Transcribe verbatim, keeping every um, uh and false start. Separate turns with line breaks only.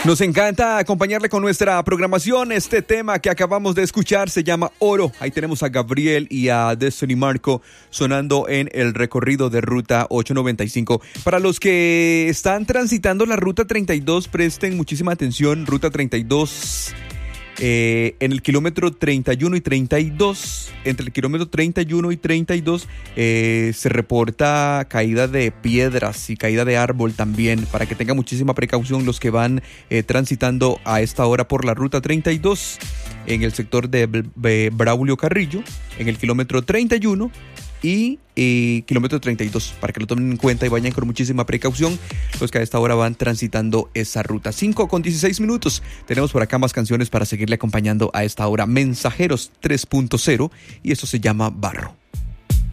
Nos encanta acompañarle con nuestra programación. Este tema que acabamos de escuchar se llama Oro. Ahí tenemos a Gabriel y a Destiny Marco sonando en el recorrido de Ruta ochocientos noventa y cinco. Para los que están transitando la Ruta treinta y dos, presten muchísima atención. Ruta treinta y dos... Eh, en el kilómetro treinta y uno y treinta y dos, entre el kilómetro treinta y uno y treinta y dos, eh, se reporta caída de piedras y caída de árbol también, para que tengan muchísima precaución los que van eh, transitando a esta hora por la ruta treinta y dos, en el sector de, de Braulio Carrillo, en el kilómetro treinta y uno y eh, kilómetro treinta y dos, para que lo tomen en cuenta y vayan con muchísima precaución los que a esta hora van transitando esa ruta. Cinco con dieciséis minutos, tenemos por acá más canciones para seguirle acompañando a esta hora. Mensajeros tres punto cero, y esto se llama Barro.